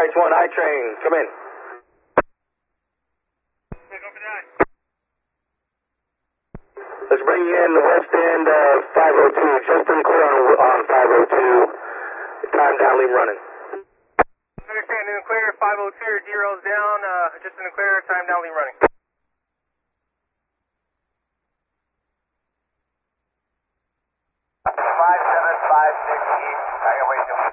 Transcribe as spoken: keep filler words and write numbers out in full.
H one, I train, come in. Let's bring you in the west end of five oh two, just in clear on, on five oh two. Time down, leave running. Understand, in the clear, five oh two, zero's down, uh, just in the clear, time down, leave running. five seven five six east, I can wait till